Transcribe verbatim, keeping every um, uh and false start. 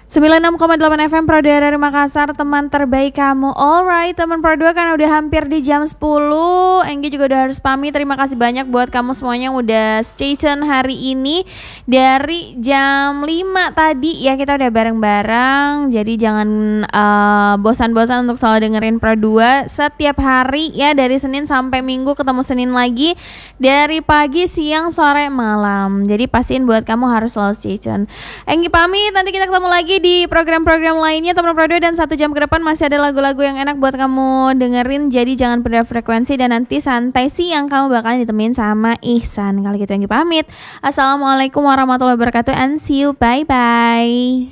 sembilan puluh enam koma delapan F M Pro dua dari Makassar, teman terbaik kamu. Alright, teman Pro dua kan udah hampir di jam sepuluh. Enggi juga udah harus pamit. Terima kasih banyak buat kamu semuanya yang udah stay tune hari ini. Dari jam lima tadi ya kita udah bareng-bareng. Jadi jangan uh, bosan-bosan untuk selalu dengerin Pro dua setiap hari ya, dari Senin sampai Minggu, ketemu Senin lagi dari pagi, siang, sore, malam. Jadi pastiin buat kamu harus selalu stay tune. Enggi pamit, nanti kita ketemu lagi di program-program lainnya teman Pro dua, dan satu jam ke depan masih ada lagu-lagu yang enak buat kamu dengerin. Jadi jangan pindah frekuensi, dan nanti santai siang kamu bakalan ditemenin sama Ihsan. Kali gitu Enggi pamit. Assalamualaikum warahmatullahi wabarakatuh and see you, bye bye.